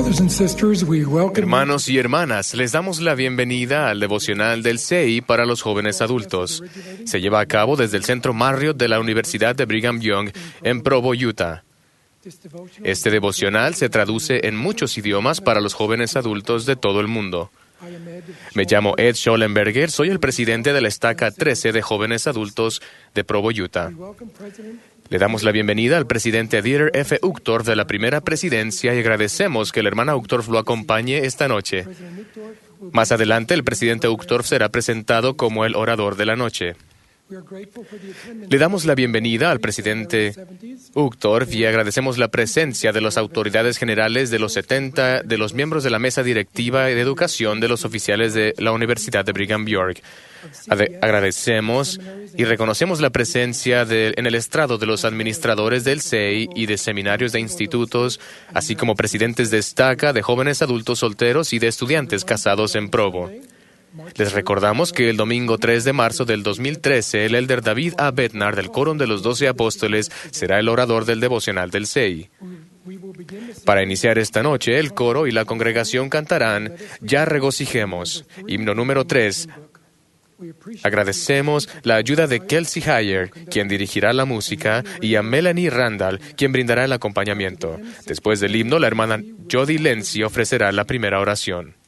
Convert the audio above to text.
Hermanos y hermanas, les damos la bienvenida al devocional del CEI para los jóvenes adultos. Se lleva a cabo desde el Centro Marriott de la Universidad de Brigham Young en Provo, Utah. Este devocional se traduce en muchos idiomas para los jóvenes adultos de todo el mundo. Me llamo Ed Schollenberger, soy el presidente de la estaca 13 de jóvenes adultos de Provo, Utah. Le damos la bienvenida al presidente Dieter F. Uchtdorf de la primera presidencia y agradecemos que la hermana Uchtdorf lo acompañe esta noche. Más adelante, el presidente Uchtdorf será presentado como el orador de la noche. Le damos la bienvenida al presidente Uchtdorf y agradecemos la presencia de las autoridades generales de los 70, de los miembros de la mesa directiva de educación de los oficiales de la Universidad de Brigham Young. Agradecemos y reconocemos la presencia en el estrado de los administradores del CEI y de seminarios de institutos, así como presidentes de estaca, de jóvenes adultos solteros y de estudiantes casados en Provo. Les recordamos que el domingo 3 de marzo del 2013, el elder David A. Bednar del Quórum de los 12 Apóstoles será el orador del devocional del CEI. Para iniciar esta noche, el coro y la congregación cantarán Ya regocijemos, himno número 3. Agradecemos la ayuda de Kelsey Heyer, quien dirigirá la música, y a Melanie Randall, quien brindará el acompañamiento. Después del himno, la hermana Jody Lenzi ofrecerá la primera oración.